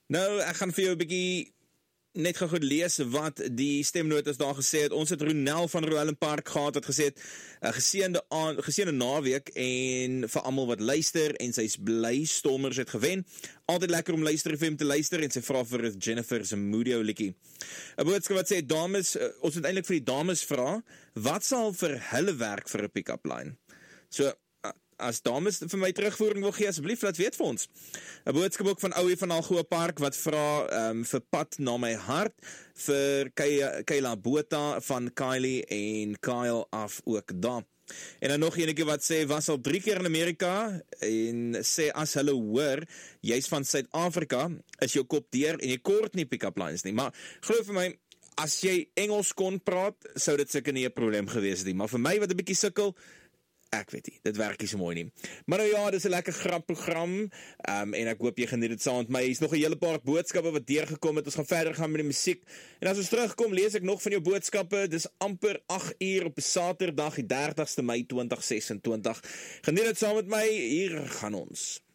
Nou, ek gaan vir jou 'n bietjie net gou goed lees wat die stemnotas daar gesê het. Ons het Ronel van Roelland Park gehad, wat gesê het, geseënde naweek en vir almal wat luister en sy's bly Stormers het gewen. Altyd lekker om Luister FM te luister en sy vra vir Jennifer se Moodio liedjie. 'n Boodskap wat sê, dames, ons moet eintlik vir die dames vra, wat sal vir hulle werk vir 'n pick-up line? So, as dames vir my terugvoering wil gee, asseblief laat weet vir ons. 'n Boodskap ook van Ouie van Algoa Park wat vra vir pad na my hart, vir Kayla Botha van Kylie en Kyle af ook daar. En dan nog enetjie wat sê, was al 3 keer in Amerika en sê as hulle hoor, jy's van Suid-Afrika, is jou kop deur en jy kort nie pick-up lines nie. Maar glo vir my, as jy Engels kon praat, sou dit seker nie 'n probleem gewees het nie. Maar vir my wat 'n bietjie sukkel, ek weet nie, dit werk nie so mooi nie. Maar nou ja, dis 'n lekker grapprogram, en ek hoop jy geniet dit saam met my. Hier's nog 'n hele paar boodskappe wat deurgekom het. Ons gaan verder gaan met die musiek. En as ons terugkom, lees ek nog van jou boodskappe. Dis amper 8 uur op 'n Saterdag, die 30ste Mei 2026. Geniet dit saam met my. Hier gaan ons.